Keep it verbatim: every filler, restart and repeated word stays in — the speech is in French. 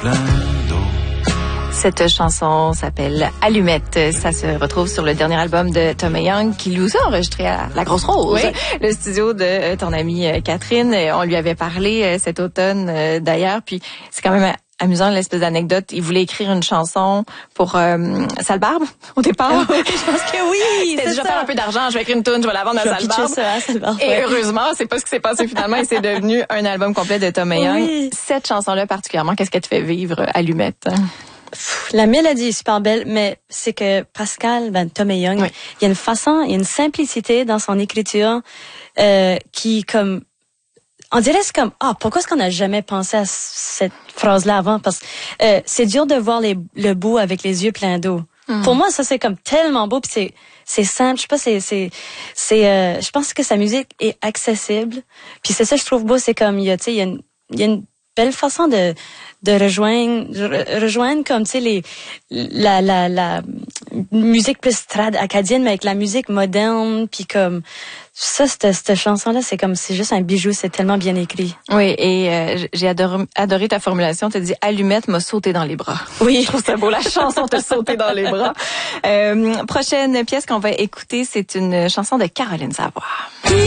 plein d'eau. Cette chanson s'appelle Allumette. Ça se retrouve sur le dernier album de Tom Young qui lui aussi a enregistré à La Grosse Rose, oui. Le studio de ton amie Catherine. On lui avait parlé cet automne d'ailleurs, puis c'est quand même amusant l'espèce d'anecdote. Il voulait écrire une chanson pour euh, Sale Barbe au départ. Je pense que oui. C'était déjà ça. Faire un peu d'argent. Je vais écrire une tune, je vais la vendre à Sale Barbe. Ça, Sale Barbe. Et ouais. heureusement, c'est pas ce qui s'est passé finalement. Et c'est devenu un album complet de Tom Young. Oui. Cette chanson-là particulièrement, qu'est-ce qu'elle te fait vivre, Allumette? La mélodie est super belle, mais c'est que Pascal, ben, Tom Young, oui. il y a une façon, il y a une simplicité dans son écriture euh, qui, comme, on dirait c'est comme, ah, pourquoi est-ce qu'on n'a jamais pensé à cette phrase-là avant? Parce que euh, c'est dur de voir les, le bout avec les yeux pleins d'eau. Mm. Pour moi, ça c'est comme tellement beau, puis c'est c'est simple. Je sais pas, c'est c'est c'est. Euh, je pense que sa musique est accessible. Puis c'est ça que je trouve beau, c'est comme il y a, tu sais, il y a une, il y a une belle façon de de rejoindre rejoindre comme tu sais les la la la musique plus trad acadienne mais avec la musique moderne puis comme ça cette cette chanson là c'est comme c'est juste un bijou, c'est tellement bien écrit. Oui, et euh, j'ai adoré adoré ta formulation, tu as dit Allumette m'a sauté dans les bras. Oui, je trouve ça beau, la chanson t'a sauté dans les bras. Euh, prochaine pièce qu'on va écouter, c'est une chanson de Caroline Savoie.